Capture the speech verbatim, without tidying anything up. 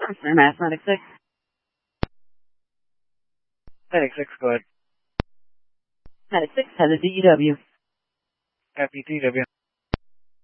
Service Center, Mass Medic six. Medic six, go ahead. Medic six has a D E W. Copy D W.